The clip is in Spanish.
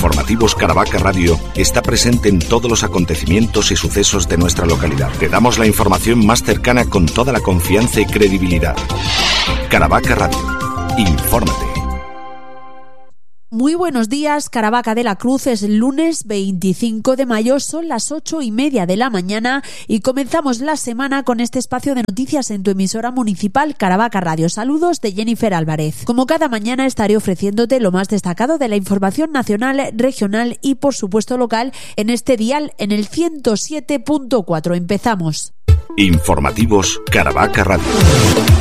Informativos Caravaca Radio está presente en todos los acontecimientos y sucesos de nuestra localidad. Te damos la información más cercana con toda la confianza y credibilidad. Caravaca Radio. Infórmate. Muy buenos días, Caravaca de la Cruz. Es el lunes 25 de mayo, son las 8:30 de la mañana y comenzamos la semana con este espacio de noticias en tu emisora municipal Caravaca Radio. Saludos de Jennifer Álvarez. Como cada mañana estaré ofreciéndote lo más destacado de la información nacional, regional y por supuesto local en este dial en el 107.4. Empezamos. Informativos Caravaca Radio.